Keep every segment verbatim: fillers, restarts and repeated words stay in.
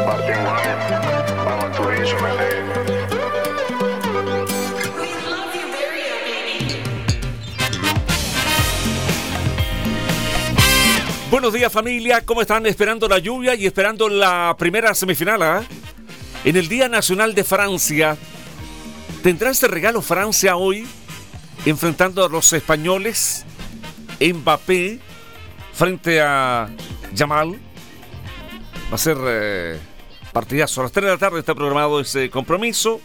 Martin White, vamos tú y yo me leí. Buenos días, familia, ¿cómo están? Esperando la lluvia y esperando la primera semifinal, ¿eh? En el Día Nacional de Francia, ¿tendrá ese regalo Francia hoy? Enfrentando a los españoles, Mbappé frente a Yamal. Va a ser eh, partidazo. A las tres de la tarde está programado ese compromiso.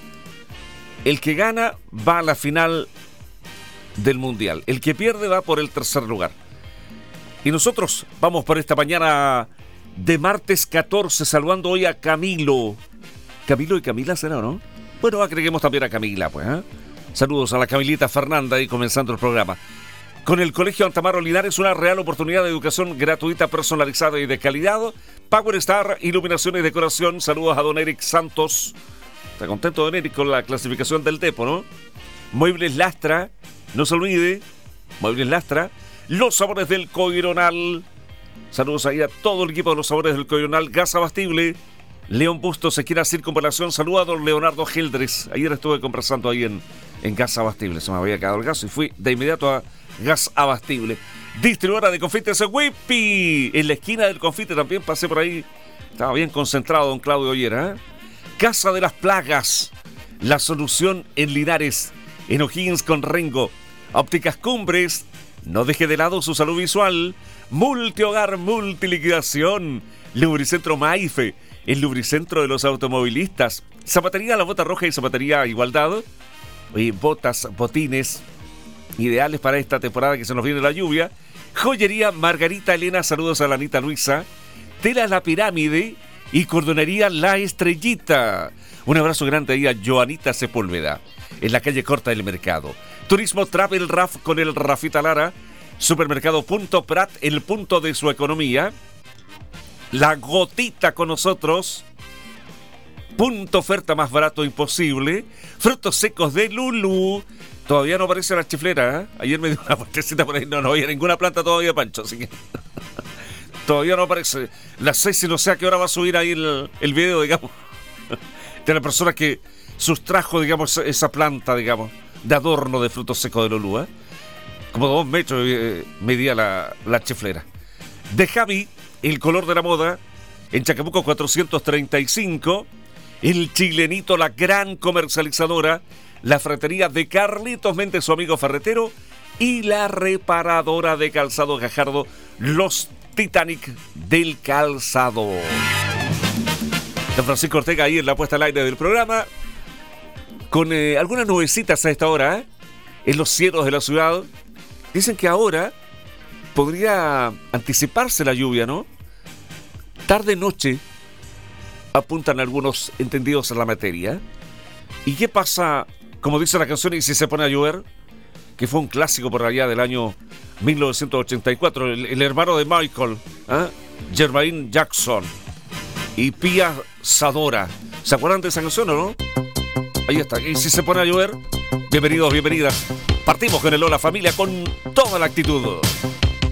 El que gana va a la final del Mundial. El que pierde va por el tercer lugar. Y nosotros vamos por esta mañana de martes catorce, saludando hoy a Camilo. Camilo y Camila será, ¿no? Bueno, agreguemos también a Camila, pues, ¿eh? Saludos a la Camilita Fernanda y comenzando el programa. Con el Colegio Antamaro Linares, una real oportunidad de educación gratuita, personalizada y de calidad. Power Star, iluminación y decoración. Saludos a don Eric Santos. Está contento don Eric con la clasificación del Depo, ¿no? Muebles Lastra, no se olvide. Muebles Lastra. Los Sabores del Coironal. Saludos ahí a todo el equipo de Los Sabores del Coironal. Gas abastible. León Bustos, Esquina Circunvalación. Saludos a don Leonardo Geldres. Ayer estuve conversando ahí en, en Gas Abastible. Se me había quedado el gas y fui de inmediato a Gas Abastible. Distribuidora de confites Whippy. En la esquina del confite también pasé por ahí. Estaba bien concentrado don Claudio Ollera, ¿eh? Casa de las Plagas. La solución en Linares. En O'Higgins con Rengo. Ópticas Cumbres. No deje de lado su salud visual. Multihogar, multiliquidación. Lubricentro Maife, el lubricentro de los automovilistas. Zapatería La Bota Roja y Zapatería Igualdad. Oye, botas, botines, ideales para esta temporada que se nos viene la lluvia. Joyería Margarita Elena, saludos a la Anita Luisa. Tela La Pirámide y Cordonería La Estrellita. Un abrazo grande ahí a Joanita Sepúlveda, en la calle Corta del Mercado. Turismo Travel Raf con el Rafita Lara. Supermercado Punto Prat, el punto de su economía. La Gotita con nosotros. Punto oferta más barato imposible. Frutos secos de Lulú. Todavía no aparece la chiflera, ¿eh? Ayer me dio una vueltecita por ahí. No, no había ninguna planta todavía, Pancho. Así que todavía no aparece. Las seis y no sé a qué hora va a subir ahí el, el video, digamos, de la persona que sustrajo, digamos, esa planta, digamos, de adorno de frutos secos de Lulú, ¿eh? Como dos metros eh, medía la, la chiflera. De Javi, el color de la moda, en Chacabuco cuatrocientos treinta y cinco. El Chilenito, la gran comercializadora. La ferretería de Carlitos Méndez, su amigo ferretero. Y la reparadora de calzado Gajardo, los Titanic del calzado. Don Francisco Ortega ahí en la puesta al aire del programa. Con eh, algunas nubecitas a esta hora, ¿eh? En los cielos de la ciudad. Dicen que ahora podría anticiparse la lluvia, ¿no? Tarde-noche apuntan algunos entendidos en la materia. ¿Y qué pasa, como dice la canción, y si se pone a llover? Que fue un clásico por allá del año mil novecientos ochenta y cuatro. El, el hermano de Michael, ¿eh? Jermaine Jackson y Pia Zadora. ¿Se acuerdan de esa canción o no? Ahí está. Y si se pone a llover, bienvenidos, bienvenidas. Partimos con el Hola Familia con toda la actitud.